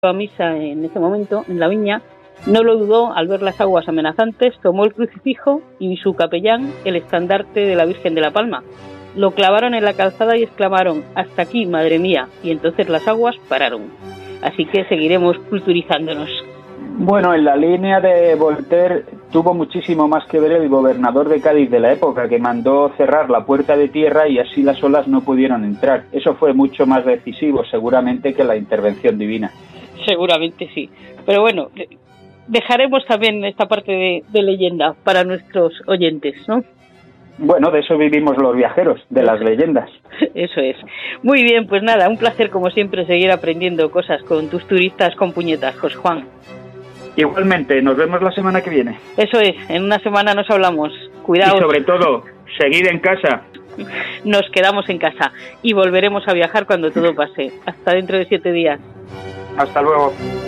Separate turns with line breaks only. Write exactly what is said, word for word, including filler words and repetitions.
a misa en ese momento, en la viña, no lo dudó al ver las aguas amenazantes, tomó el crucifijo y su capellán el estandarte de la Virgen de la Palma. Lo clavaron en la calzada y exclamaron: «Hasta aquí, madre mía», y entonces las aguas pararon. Así que seguiremos culturizándonos.
Bueno, en la línea de Voltaire tuvo muchísimo más que ver el gobernador de Cádiz de la época, que mandó cerrar la puerta de tierra y así las olas no pudieron entrar. Eso fue mucho más decisivo, seguramente, que la intervención divina.
Seguramente sí. Pero bueno, dejaremos también esta parte de, de leyenda para nuestros oyentes, ¿no?
Bueno, de eso vivimos los viajeros, de las leyendas.
Eso es. Muy bien, pues nada, un placer como siempre seguir aprendiendo cosas con tus turistas con puñetas, José Juan.
Igualmente, nos vemos la semana que viene.
Eso es, en una semana nos hablamos. Cuidaos.
Y sobre todo, seguid en casa.
Nos quedamos en casa y volveremos a viajar cuando todo pase. Hasta dentro de siete días.
Hasta luego.